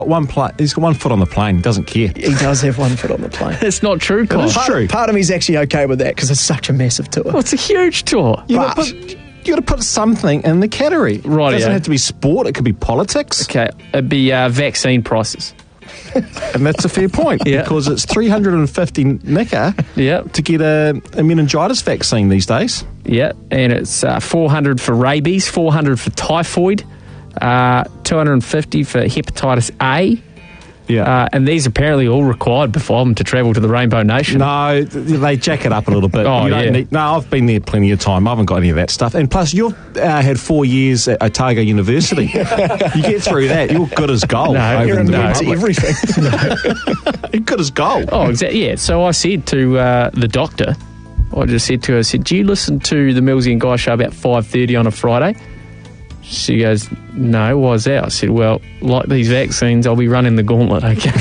He's got 1 foot on the plane. He doesn't care. He does have 1 foot on the plane. It's not true, Colin. It's true. Part of me's actually okay with that because it's such a massive tour. Well, it's a huge tour. You got to put something in the category. Right, It doesn't have to be sport. It could be politics. Okay, it'd be vaccine prices. And that's a fair point, because it's $350 nicker to get a meningitis vaccine these days. Yeah, and it's $400 for rabies, $400 for typhoid, $250 for hepatitis A. Yeah. And these apparently all required before them to travel to the Rainbow Nation. No, they jack it up a little bit. I've been there plenty of time. I haven't got any of that stuff. And plus, you've had 4 years at Otago University. You get through that, you're good as gold. No, you're immune to everything. You're good as gold. Oh, exactly. Yeah. So I said to the doctor, I just said to her, do you listen to the Millsy and Guy show about 5:30 on a Friday? She goes, no, why's that? I said, well, like these vaccines, I'll be running the gauntlet, okay?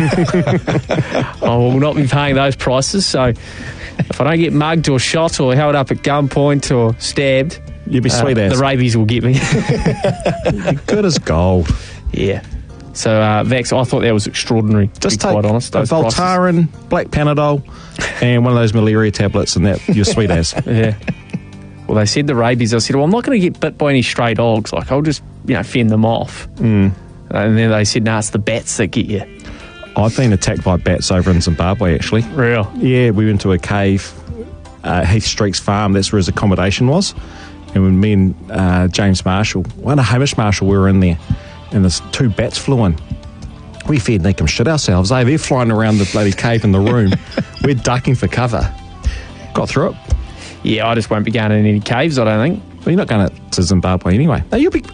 I will not be paying those prices, so if I don't get mugged or shot or held up at gunpoint or stabbed, you'll be sweet ass. The rabies will get me. You're good as gold. Yeah. So, I thought that was extraordinary, just to be quite honest. A Voltaren, black Panadol, and one of those malaria tablets, and that you're sweet ass. Yeah. Well, they said the rabies. I said, well, I'm not going to get bit by any stray dogs. Like, I'll just, fend them off. And then they said, no, it's the bats that get you. I've been attacked by bats over in Zimbabwe, actually. Real? Yeah, we went to a cave, Heath Streak's farm. That's where his accommodation was. And when me and James Marshall, Hamish Marshall, we were in there, and there's 2 bats flew in. We fair dinkum shit ourselves, eh? They're flying around the bloody cave in the room. We're ducking for cover. Got through it. Yeah, I just won't be going in any caves, I don't think. Well, you're not going to Zimbabwe anyway. No, you'll be...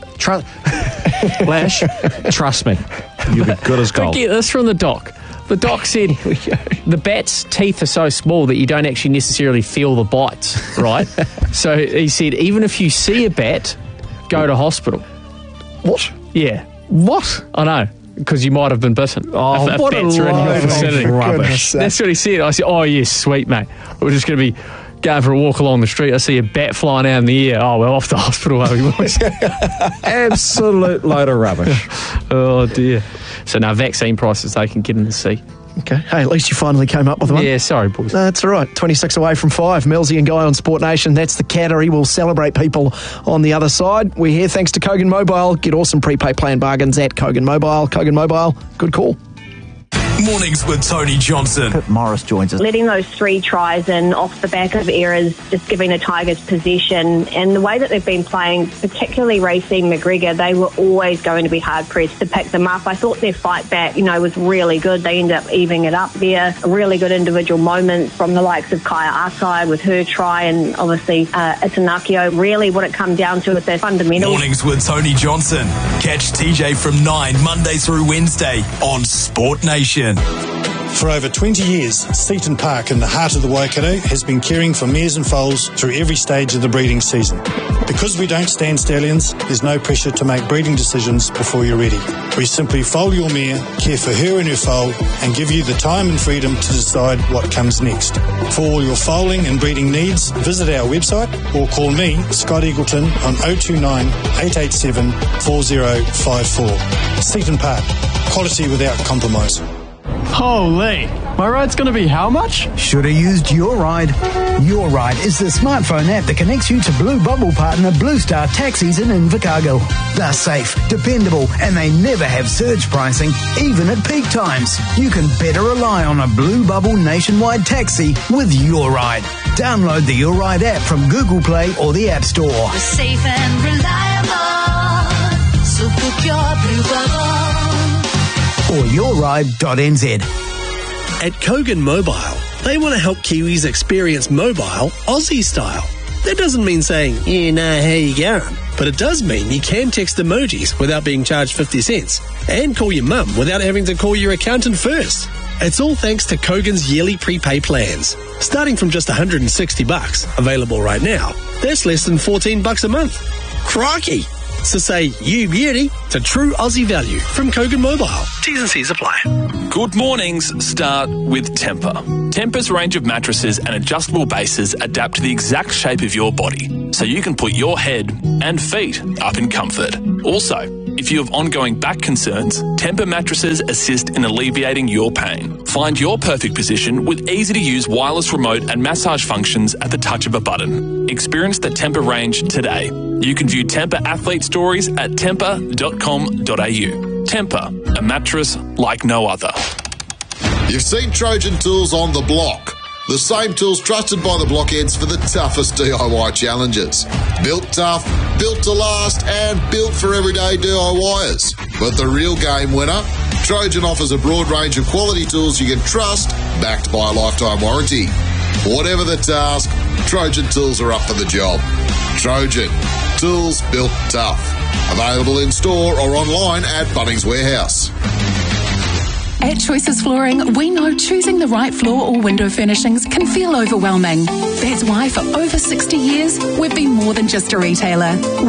Lash, trust me, you'll be good as gold. I get this from the doc. The doc said the bat's teeth are so small that you don't actually necessarily feel the bites, right? So he said, even if you see a bat, go to hospital. What? Yeah. What? I know. Because you might have been bitten. Oh, if what bats a are in your vicinity. rubbish. That's what he said. I said, oh, yes, sweet, mate. We're just going to be going for a walk along the street. I see a bat flying out in the air. Oh, we're off to hospital, are we, boys? Absolute load of rubbish. Oh, dear. So now vaccine prices, they can get in the sea. Okay. Hey, at least you finally came up with one. Yeah, sorry, boys. No, that's all right. 26 away from 5. Millsy and Guy on Sport Nation. That's the category. We'll celebrate people on the other side. We're here thanks to Kogan Mobile. Get awesome prepaid plan bargains at Kogan Mobile. Kogan Mobile, good call. Mornings with Tony Johnson. Pip Morris joins us. Letting those 3 tries in off the back of errors, just giving the Tigers possession, and the way that they've been playing, particularly Racine McGregor, they were always going to be hard-pressed to pick them up. I thought their fight back, was really good. They ended up evening it up there. A really good individual moment from the likes of Kaya Asai with her try, and obviously Itanakio. Really what it comes down to is their fundamentals. Mornings with Tony Johnson. Catch TJ from 9, Monday through Wednesday on Sport Nation. For over 20 years, Seaton Park in the heart of the Waikato has been caring for mares and foals through every stage of the breeding season. Because we don't stand stallions, there's no pressure to make breeding decisions before you're ready. We simply foal your mare, care for her and her foal, and give you the time and freedom to decide what comes next. For all your foaling and breeding needs, visit our website or call me, Scott Eagleton, on 029 887 4054. Seaton Park, quality without compromise. Holy, my ride's going to be how much? Should have used Your Ride. Your Ride is the smartphone app that connects you to Blue Bubble partner Blue Star Taxis in Invercargill. They're safe, dependable, and they never have surge pricing, even at peak times. You can better rely on a Blue Bubble nationwide taxi with Your Ride. Download the Your Ride app from Google Play or the App Store. We're safe and reliable, so book your Blue Bubble. Or yourride.nz. At Kogan Mobile, they want to help Kiwis experience mobile Aussie style. That doesn't mean saying, how you going? But it does mean you can text emojis without being charged 50 cents and call your mum without having to call your accountant first. It's all thanks to Kogan's yearly prepay plans. Starting from just $160, available right now, that's less than $14 a month. Crikey! So say you beauty to true Aussie value from Kogan Mobile. T's and C's apply. Good mornings start with Tempur. Tempur's range of mattresses and adjustable bases adapt to the exact shape of your body, so you can put your head and feet up in comfort. Also, If you have ongoing back concerns, Tempur mattresses assist in alleviating your pain. Find your perfect position with easy-to-use wireless remote and massage functions at the touch of a button. Experience the Tempur range today. You can view Tempur athlete stories at tempur.com.au. Tempur, a mattress like no other. You've seen Trojan Tools on the block. The same tools trusted by the blockheads for the toughest DIY challenges. Built tough, built to last, and built for everyday DIYers. But the real game winner? Trojan offers a broad range of quality tools you can trust, backed by a lifetime warranty. Whatever the task, Trojan Tools are up for the job. Trojan, tools built tough. Available in store or online at Bunnings Warehouse. At Choices Flooring, we know choosing the right floor or window furnishings can feel overwhelming. That's why for over 60 years, we've been more than just a retailer.